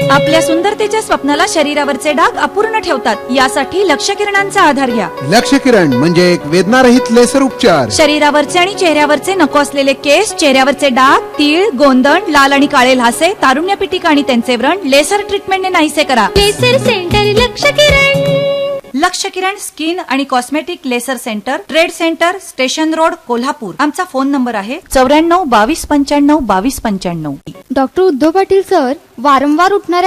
आपल्या सुंदरतेच्या स्वप्नाला शरीरावरचे डाग अपूर्ण ठेवतात. यासाठी लक्ष किरणांचा आधार घ्या. लक्ष किरण म्हणजे एक वेदनारहित लेसर उपचार. शरीरावरचे आणि चेहऱ्यावरचे नको असलेले केस, चेहऱ्यावरचे डाग, तीळ, गोंदण, लाल आणि काळे ल्हासे, तारुण्य पिटिका आणि त्यांचे व्रण लेसर ट्रीटमेंटने नाहीसे करा. लेसर सेंटर लक्ष किरण. लक्ष किरण स्किन आणि cosmetic laser centre, trade centre, station road, Kolhapur. आमचा फोन नंबर आहे 94 22 95 22 95. डॉक्टर उद्धव पाटील सर, वारंवार उठणाऱ्या